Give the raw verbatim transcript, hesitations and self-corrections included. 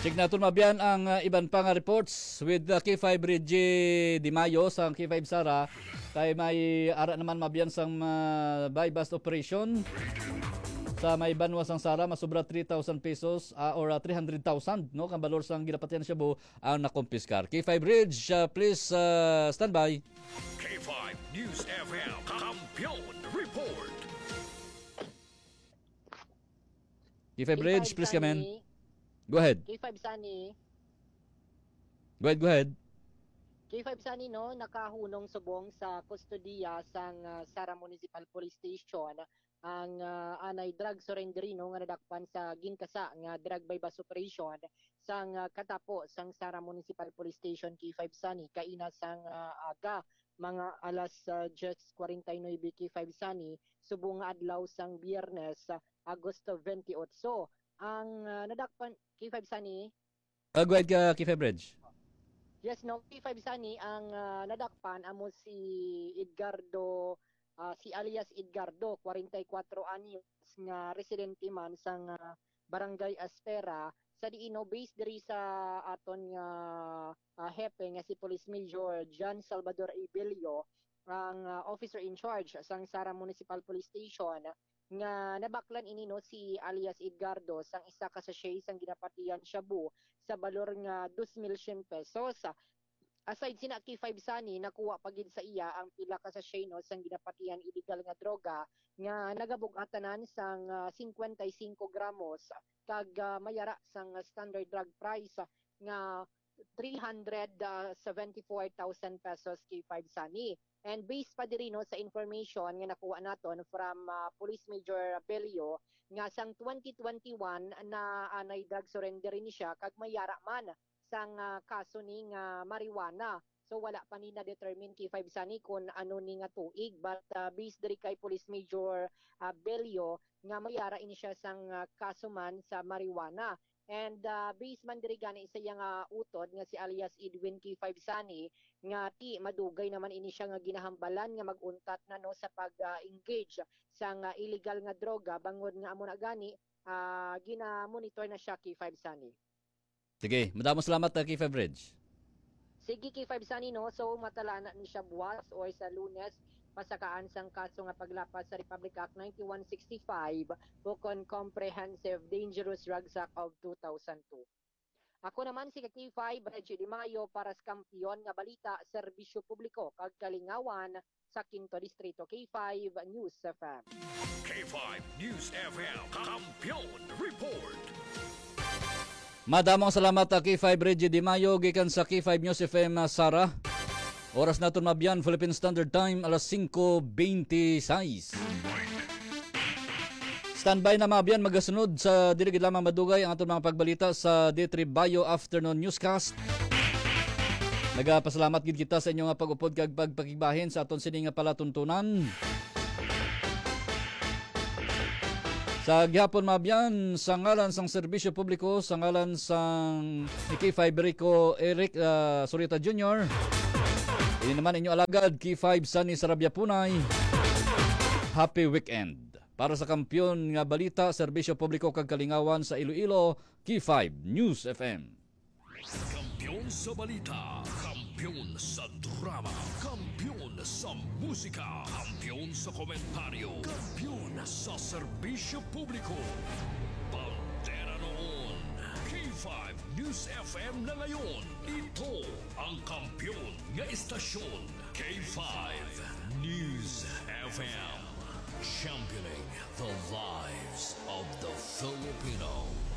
Signature mabiyan ang uh, iban pang reports with the K five Reggie Di Mayo sa K five Sara. Kay may ara naman mabiyan sang uh, buy-bust operation. Sa may banwa sang Sara, masubra three thousand pesos uh, or uh, three hundred thousand. No? Kang balor sang ginapatian siya bu ang nakumpiskar. K five Ridge, uh, please uh, stand by. K five News F M, Kampiyon Report. K five Ridge, please come in. Go ahead. K five Sunny. Go ahead, go ahead. K five Sunny, no, nakahunong subong sa kustodiya sang uh, Sara Municipal Police Station ang uh, anay drug surrenderino nga nadakpan sa ginkasa nga drug bypass operation sang uh, katapo sang Sara Municipal Police Station K five Sunny kaina sang uh, aga mga alas uh, just forty-nine K five Sunny subong nga adlaw sang Biyernes uh, Agosto twenty-eight. So ang uh, nadakpan K five Sunny. Uh, go ahead, uh, K five Bridge. Yes, no, K five Sunny, ang uh, nadakpan amo si Edgardo, uh, si alias Edgardo, forty-four anyos nga residente man sang uh, Barangay Aspera sa diino based diri sa aton nga uh, hepe nga si Police Major John Salvador Abelio, ang uh, officer in charge sang Sara Municipal Police Station, nga nabaklan ini no si alias Edgardo sang isa ka sachet sang ginapatian shabu sa balor nga two million pesos. Aside sina K five Sunny, nakuha pagid sa iya ang pila ka sachet no sang ginapatian illegal nga droga nga nagabug-atanan sang uh, fifty-five gramos kag uh, mayara sang uh, standard drug price uh, nga three hundred seventy-four thousand pesos K five Sunny. And based pa diri no sa information nga nakuha naton from uh, Police Major Belio nga sang twenty twenty-one na anay drug surrender ni siya kag mayara man sang uh, kaso ni nga uh, marijuana. So wala pa ni na determine K five Sunny kung ano ni nga tuig, but uh, based diri kay Police Major uh, Belio nga mayara ini siya sang uh, kaso man sa marijuana. And uh, based man diri gani sa iya nga utod nga si alias Edwin K five Sunny nga ti madugay naman ini siya nga ginahambalan nga maguntat na no sa pag-engage uh, sa nga illegal nga droga bangod nga amo na gani uh, gina-monitor na siya K five Sunny. Sige, madamo salamat uh, K five Bridge. Sige K five Sunny, no, so matalana ni siya buwas or sa Lunes pasakaan sang kaso nga paglapas sa Republic Act ninety-one sixty-five bukon Comprehensive Dangerous Drugs Act of two thousand two. Ako naman si K five Reggie Di Mayo para sa Kampiyon nga balita, serbisyo publiko kag kalingawan sa Quinto Distrito. K five News F M. K five News F M, Kampiyon Report. Madamong salamat uh, K five Reggie Di Mayo gikan sa K five News F M uh, Sara. Oras naton mabiyan Philippine Standard Time alas five twenty-six. Standby na mabiyan magasunod sa dili gid lamang madugay ang aton mga pagbalita sa D three Bio Afternoon Newscast. Nagapasalamat gid kita sa inyong pag-upod kag pagpakibahin sa aton sini nga palatuntunan. Sa gihapon mabiyan sa ngalan sang serbisyo publiko, sa ngalan sang K five Rico Eric uh, Surita Junior Ini naman inyo alagad, K five Sunny Sarabia Punay. Happy weekend. Para sa Kampiyon nga balita, serbisyo publiko kag kalingawan sa Iloilo, K five News F M. Kampiyon sa balita, kampiyon sa drama, kampiyon sa musika, kampiyon sa komentaryo, kampiyon sa serbisyo publiko. Bandera noon, K five News F M na ngayon. Ito ang kampiyon nga istasyon, K five News F M. Championing the lives of the Filipino.